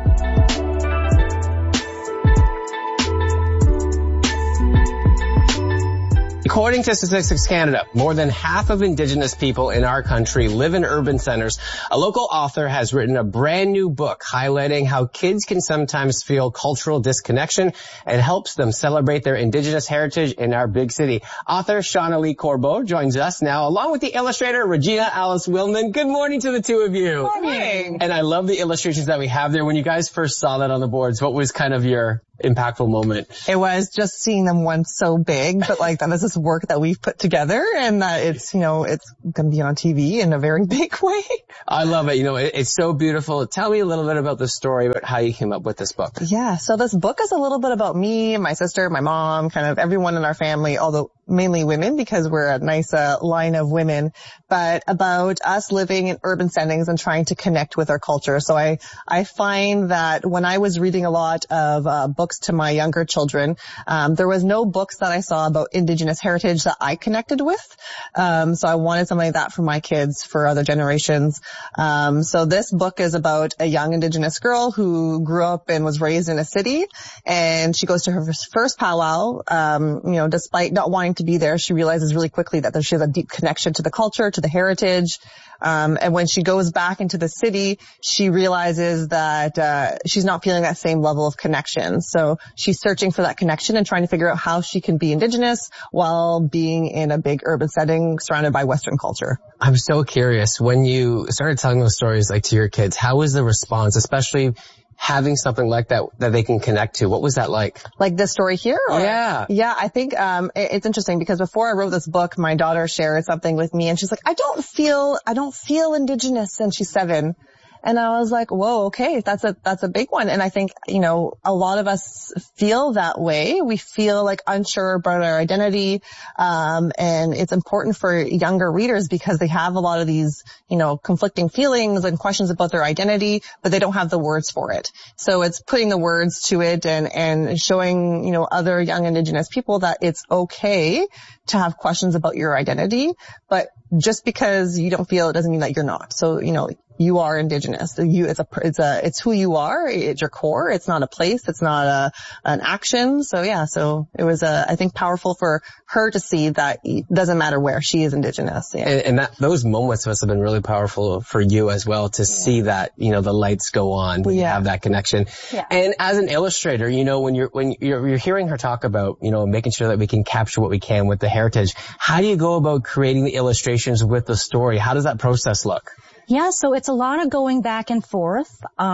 According to Statistics Canada, more than half of Indigenous people in our country live in urban centers. A local author has written a brand new book highlighting how kids can sometimes feel cultural disconnection and helps them celebrate their Indigenous heritage in our big city. Author Shauna Lee Corbeau joins us now, along with the illustrator Regina Alice Willman. Good morning to the two of you. Good morning. And I love the illustrations that we have there. When you guys first saw that on the boards, what was kind of your impactful moment? It was just seeing them once so big, but like that is this work that we've put together and that it's, you know, it's going to be on T V in a very big way. I love it. You know, it, it's so beautiful. Tell me a little bit about the story, about how you came up with this book. Yeah. So this book is a little bit about me, my sister, my mom, kind of everyone in our family, although mainly women because we're a nice uh, line of women, but about us living in urban settings and trying to connect with our culture. So I, I find that when I was reading a lot of uh, books to my younger children, um, there was no books that I saw about Indigenous heritage that I connected with. Um, so I wanted something like that for my kids, for other generations. Um, so this book is about a young Indigenous girl who grew up and was raised in a city, and she goes to her first powwow. Um, you know, despite not wanting to be there, she realizes really quickly that she has a deep connection to the culture, to the heritage. Um, and when she goes back into the city, she realizes that uh, she's not feeling that same level of connection. So she's searching for that connection and trying to figure out how she can be Indigenous while being in a big urban setting surrounded by Western culture. I'm so curious, when you started telling those stories like to your kids, how was the response, especially having something like that that they can connect to? What was that like? Like this story here? Or? Yeah. Yeah, I think um it, it's interesting because before I wrote this book, my daughter shared something with me and she's like, I don't feel, I don't feel Indigenous, and she's seven. And I was like, whoa, okay, that's a, that's a big one. And I think, you know, a lot of us feel that way. We feel like unsure about our identity. Um, and it's important for younger readers because they have a lot of these, you know, conflicting feelings and questions about their identity, but they don't have the words for it. So it's putting the words to it and, and showing, you know, other young Indigenous people that it's okay to have questions about your identity, but just because you don't feel it doesn't mean that you're not. So, you know, you are Indigenous. You, it's a, it's a, it's who you are. It's your core. It's not a place. It's not a, an action. So yeah, so it was, uh, I think powerful for her to see that it doesn't matter where she is Indigenous. Yeah. And, and that, those moments must have been really powerful for you as well to yeah. see that, you know, the lights go on when yeah. you have that connection. Yeah. And as an illustrator, you know, when you're, when you're, you're hearing her talk about, you know, making sure that we can capture what we can with the heritage, how do you go about creating the illustrations with the story? How does that process look? Yeah, so it's a lot of going back and forth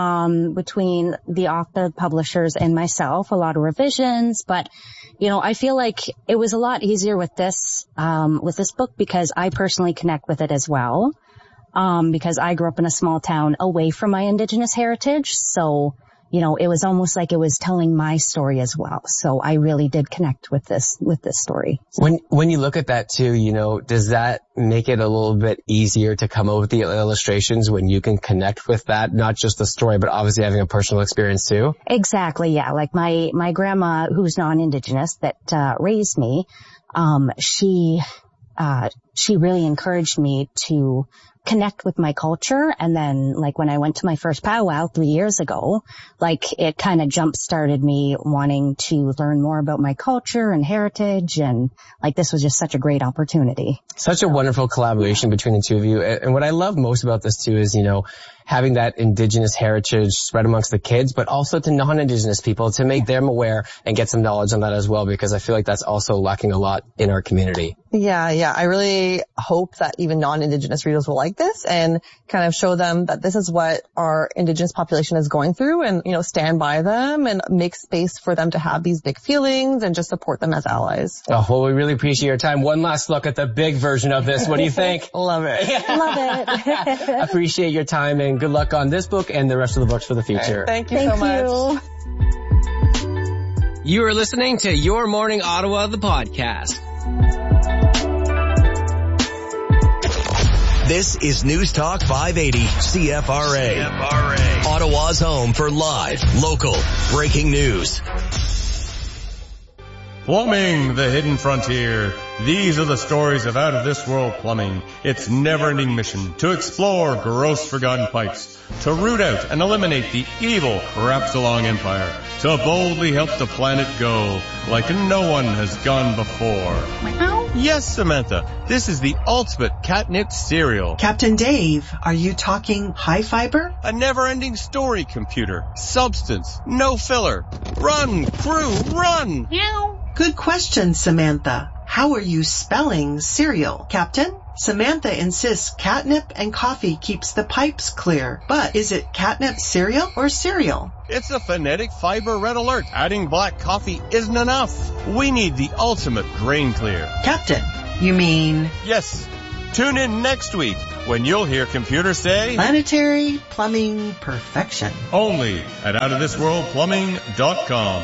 um between the author, publishers, and myself, a lot of revisions, but you know, I feel like it was a lot easier with this um with this book because I personally connect with it as well. Um because I grew up in a small town away from my Indigenous heritage, so you know, it was almost like it was telling my story as well. So I really did connect with this, with this story. When, when you look at that too, you know, does that make it a little bit easier to come up with the illustrations when you can connect with that? Not just the story, but obviously having a personal experience too? Exactly. Yeah. Like my, my grandma, who's non-Indigenous that, uh, raised me, um, she, uh, she really encouraged me to connect with my culture. And then like when I went to my first powwow three years ago, like it kind of jump started me wanting to learn more about my culture and heritage. And like this was just such a great opportunity. Such a wonderful collaboration between the two of you. And what I love most about this too is, you know, having that Indigenous heritage spread amongst the kids, but also to non-Indigenous people to make them aware and get some knowledge on that as well, because I feel like that's also lacking a lot in our community. Yeah, yeah. I really hope that even non-Indigenous readers will like this and kind of show them that this is what our Indigenous population is going through and, you know, stand by them and make space for them to have these big feelings and just support them as allies. Oh, well, we really appreciate your time. One last look at the big version of this. What do you think? Love it. Love it. Appreciate your time and good luck on this book and the rest of the books for the future. Right, thank you Thank so much. You. You are listening to Your Morning Ottawa, the podcast. This is News Talk five eighty C F R A. C F R A. Ottawa's home for live, local, breaking news. Plumbing, the hidden frontier. These are the stories of out-of-this-world plumbing. Its never-ending mission to explore gross forgotten pipes, to root out and eliminate the evil Crapsalong Empire, to boldly help the planet go like no one has gone before. Yes, Samantha, this is the ultimate catnip cereal. Captain Dave, are you talking high fiber? A never-ending story, computer. Substance, no filler. Run, crew, run! Meow. Good question, Samantha. How are you spelling cereal, Captain? Samantha insists catnip and coffee keeps the pipes clear. But is it catnip cereal or cereal? It's a phonetic fiber red alert. Adding black coffee isn't enough. We need the ultimate grain clear. Captain, you mean? Yes. Tune in next week when you'll hear computer say planetary plumbing perfection. Only at out of this world plumbing dot com.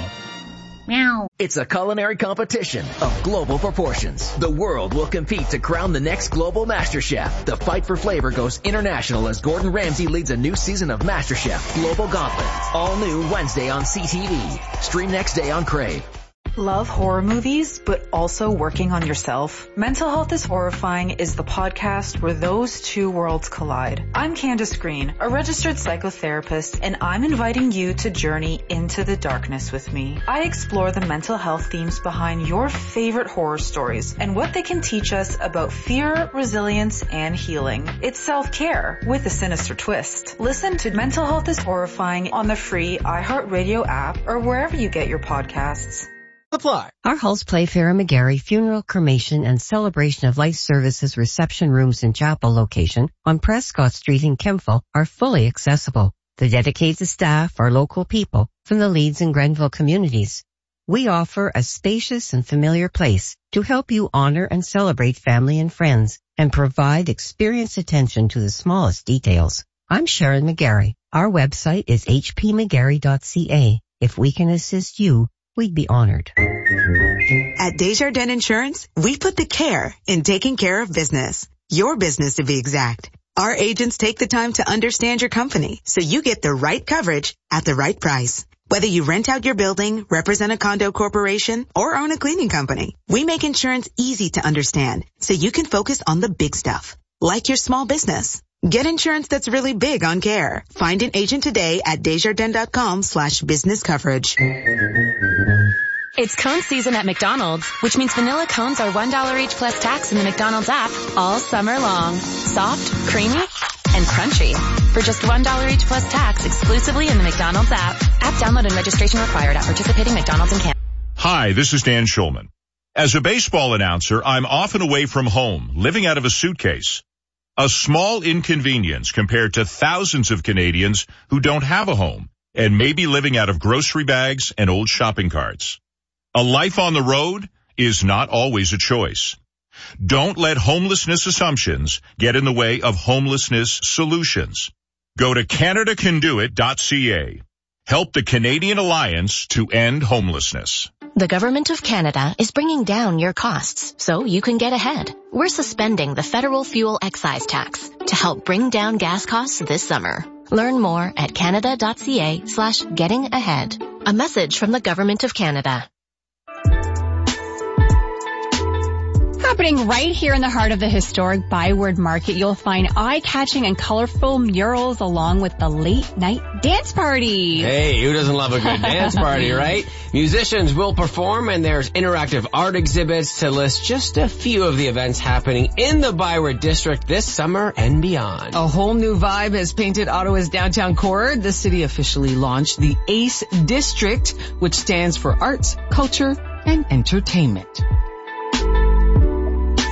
Meow. It's a culinary competition of global proportions. The world will compete to crown the next global master chef. The fight for flavor goes international as Gordon Ramsay leads a new season of MasterChef Global Gauntlet. All new Wednesday on C T V. Stream next day on Crave. Love horror movies, but also working on yourself? Mental Health is Horrifying is the podcast where those two worlds collide. I'm Candace Green, a registered psychotherapist, and I'm inviting you to journey into the darkness with me. I explore the mental health themes behind your favorite horror stories and what they can teach us about fear, resilience, and healing. It's self-care with a sinister twist. Listen to Mental Health is Horrifying on the free iHeartRadio app or wherever you get your podcasts. Apply. Our Halls Playfair and McGarry Funeral, Cremation, and Celebration of Life Services reception rooms and chapel location on Prescott Street in Kempville are fully accessible. The dedicated staff are local people from the Leeds and Grenville communities. We offer a spacious and familiar place to help you honor and celebrate family and friends and provide experienced attention to the smallest details. I'm Sharon McGarry. Our website is h p mcgarry dot c a. If we can assist you, we'd be honored. At Desjardins Insurance, we put the care in taking care of business. Your business, to be exact. Our agents take the time to understand your company so you get the right coverage at the right price. Whether you rent out your building, represent a condo corporation, or own a cleaning company, we make insurance easy to understand so you can focus on the big stuff, like your small business. Get insurance that's really big on care. Find an agent today at desjardins.com slash business coverage. It's cone season at McDonald's, which means vanilla cones are one dollar each plus tax in the McDonald's app all summer long. Soft, creamy, and crunchy. For just one dollar each plus tax exclusively in the McDonald's app. App download and registration required at participating McDonald's in Canada. Hi, this is Dan Schulman. As a baseball announcer, I'm often away from home, living out of a suitcase. A small inconvenience compared to thousands of Canadians who don't have a home and may be living out of grocery bags and old shopping carts. A life on the road is not always a choice. Don't let homelessness assumptions get in the way of homelessness solutions. Go to canada can do it dot c a. Help the Canadian Alliance to end homelessness. The Government of Canada is bringing down your costs so you can get ahead. We're suspending the federal fuel excise tax to help bring down gas costs this summer. Learn more at canada dot c a slash getting ahead. A message from the Government of Canada. Happening right here in the heart of the historic Byward Market, you'll find eye-catching and colorful murals along with the late-night dance party. Hey, who doesn't love a good dance party, right? Musicians will perform, and there's interactive art exhibits to list just a few of the events happening in the Byward District this summer and beyond. A whole new vibe has painted Ottawa's downtown core. The city officially launched the ACE District, which stands for Arts, Culture, and Entertainment.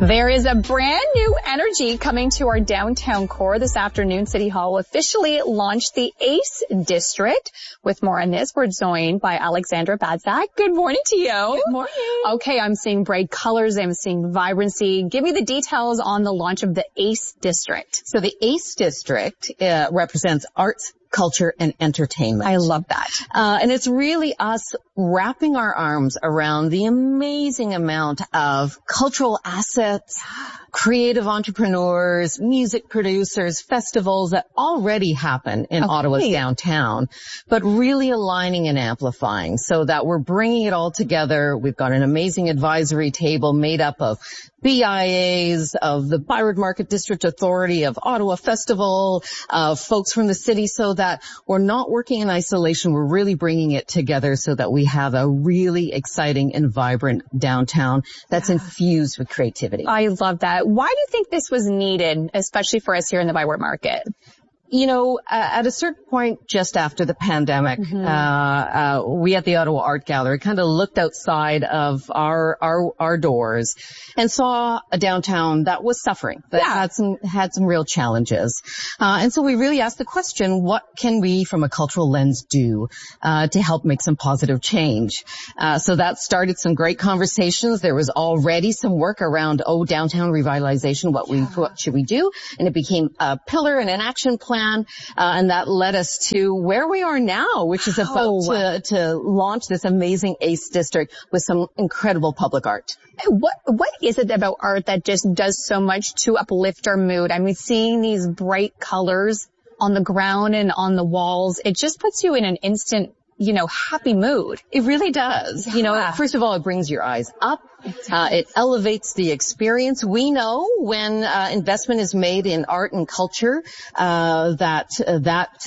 There is a brand new energy coming to our downtown core this afternoon. City Hall officially launched the ACE District. With more on this, we're joined by Alexandra Badzak. Good morning to you. Good morning. Okay, I'm seeing bright colors. I'm seeing vibrancy. Give me the details on the launch of the ACE District. So the ACE District uh, represents arts, culture, and entertainment. I love that. Uh, and it's really us wrapping our arms around the amazing amount of cultural assets, creative entrepreneurs, music producers, festivals that already happen in Okay. Ottawa's downtown, but really aligning and amplifying so that we're bringing it all together. We've got an amazing advisory table made up of B I As, of the Byward Market District Authority, of Ottawa Festival, of folks from the city, so that we're not working in isolation. We're really bringing it together so that we have a really exciting and vibrant downtown that's infused with creativity. I love that. Why do you think this was needed, especially for us here in the Byward Market? You know, uh, at a certain point just after the pandemic, mm-hmm. uh, uh, we at the Ottawa Art Gallery kind of looked outside of our, our, our doors and saw a downtown that was suffering, that yeah. had some, had some real challenges. Uh, and so we really asked the question, what can we from a cultural lens do, uh, to help make some positive change? Uh, so that started some great conversations. There was already some work around, oh, downtown revitalization, what we, what should we do? And it became a pillar and an action plan. Uh, and that led us to where we are now, which is about oh. to, to launch this amazing ACE District with some incredible public art. What, what is it about art that just does so much to uplift our mood? I mean, seeing these bright colors on the ground and on the walls, it just puts you in an instant, you know, happy mood. It really does. Yeah. You know, first of all, it brings your eyes up. Uh, it elevates the experience. We know when uh, investment is made in art and culture, uh, that uh, that uh,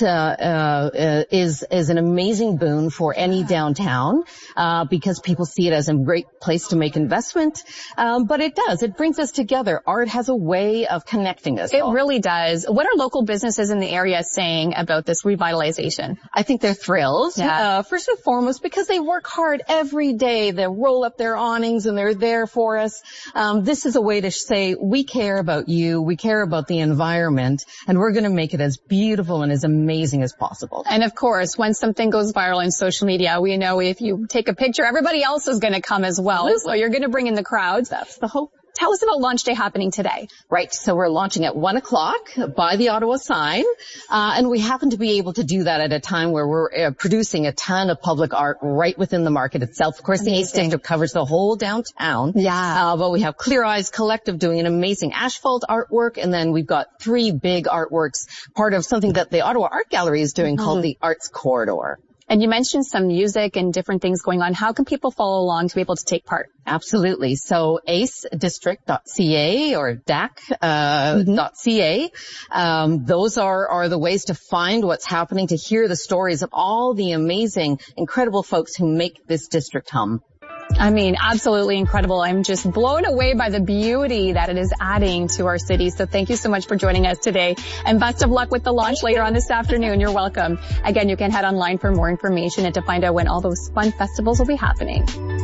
uh, is is an amazing boon for any downtown, uh, because people see it as a great place to make investment. Um, but it does. It brings us together. Art has a way of connecting us. It all. really does. What are local businesses in the area saying about this revitalization? I think they're thrilled. Yeah. Uh, first and foremost, because they work hard every day. They roll up their awnings and they're there for us. Um, this is a way to say we care about you, we care about the environment, and we're going to make it as beautiful and as amazing as possible. And of course, when something goes viral on social media, we know if you take a picture, everybody else is going to come as well. So you're going to bring in the crowds. That's the hope. Tell us about launch day happening today. Right. So we're launching at one o'clock by the Ottawa sign. Uh, and we happen to be able to do that at a time where we're uh, producing a ton of public art right within the market itself. Of course, the ACE District covers the whole downtown. Yeah. Uh, but we have Clear Eyes Collective doing an amazing asphalt artwork. And then we've got three big artworks, part of something that the Ottawa Art Gallery is doing mm-hmm. called the Arts Corridor. And you mentioned some music and different things going on. How can people follow along to be able to take part? Absolutely. So ace district dot c a or D A C uh, mm-hmm. .ca. Um, those are, are the ways to find what's happening, to hear the stories of all the amazing, incredible folks who make this district hum. I mean, absolutely incredible. I'm just blown away by the beauty that it is adding to our city. So thank you so much for joining us today. And best of luck with the launch later on this afternoon. You're welcome. Again, you can head online for more information and to find out when all those fun festivals will be happening.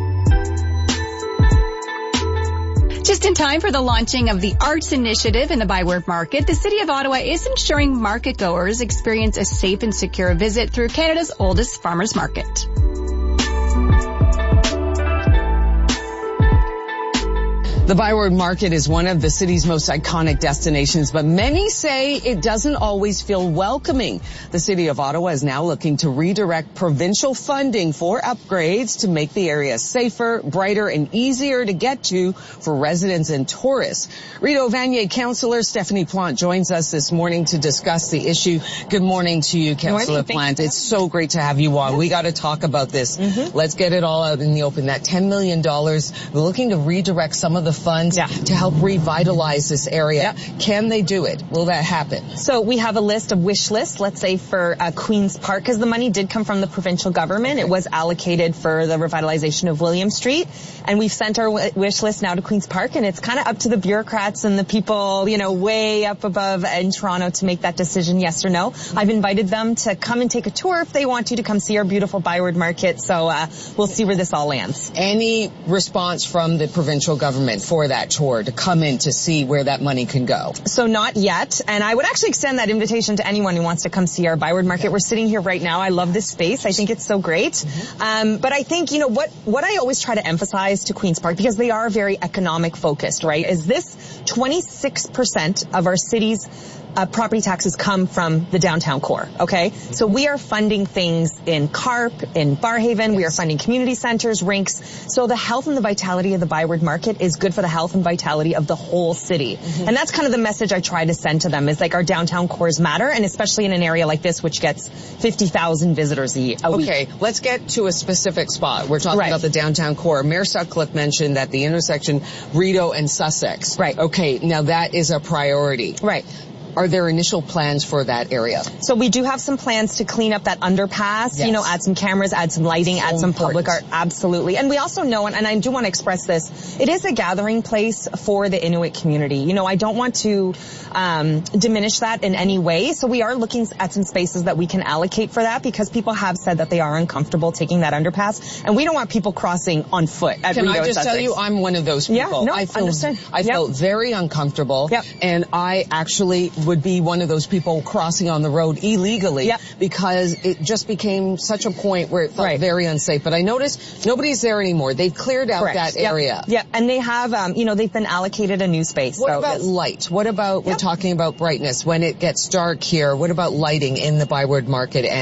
Just in time for the launching of the Arts Initiative in the Byward Market, the City of Ottawa is ensuring market goers experience a safe and secure visit through Canada's oldest farmers market. The Byward Market is one of the city's most iconic destinations, but many say it doesn't always feel welcoming. The City of Ottawa is now looking to redirect provincial funding for upgrades to make the area safer, brighter, and easier to get to for residents and tourists. Rideau Vanier Councillor Stephanie Plante joins us this morning to discuss the issue. Good morning to you, Councillor Plante. It's so great to have you on. Yes. We got to talk about this. Mm-hmm. Let's get it all out in the open. That ten million dollars, we're looking to redirect some of the funds yeah. to help revitalize this area. Yeah. Can they do it? Will that happen? So we have a list of wish lists, let's say for uh, Queen's Park, because the money did come from the provincial government. It was allocated for the revitalization of William Street. And we've sent our w- wish list now to Queen's Park, and it's kind of up to the bureaucrats and the people, you know, way up above in Toronto to make that decision, yes or no. I've invited them to come and take a tour if they want to, to come see our beautiful Byward Market. So uh, we'll see where this all lands. Any response from the provincial government? for that tour to come in to see where that money can go? So not yet. And I would actually extend that invitation to anyone who wants to come see our Byward Market. We're sitting here right now. I love this space. I think it's so great. Mm-hmm. Um, but I think, you know, what, what I always try to emphasize to Queen's Park, because they are very economic focused, right, is this twenty-six percent of our city's Uh, property taxes come from the downtown core, okay? So we are funding things in Carp, in Barrhaven, we are funding community centers, rinks. So the health and the vitality of the Byward Market is good for the health and vitality of the whole city. Mm-hmm. And that's kind of the message I try to send to them, is like our downtown cores matter, and especially in an area like this, which gets fifty thousand visitors a, year, a week. Okay, let's get to a specific spot. We're talking right. about the downtown core. Mayor Sutcliffe mentioned that the intersection Rideau and Sussex. Right. Okay, now that is a priority. Right. Are there initial plans for that area? So we do have some plans to clean up that underpass, yes. you know, add some cameras, add some lighting, so add some important. public art. Absolutely. And we also know, and, and I do want to express this, it is a gathering place for the Inuit community. You know, I don't want to um, diminish that in any way. So we are looking at some spaces that we can allocate for that, because people have said that they are uncomfortable taking that underpass. And we don't want people crossing on foot at Can Rideau I just Sussex. tell you, I'm one of those people. Yeah, no, I feel, understood. I yep. felt very uncomfortable. Yep. And I actually would be one of those people crossing on the road illegally yep. because it just became such a point where it felt right. very unsafe. But I noticed nobody's there anymore. They've cleared out Correct. that area. Yeah, yep. And they have, um, you know, they've been allocated a new space. What so about it's... light? What about, yep. we're talking about brightness. When it gets dark here, what about lighting in the Byward Market?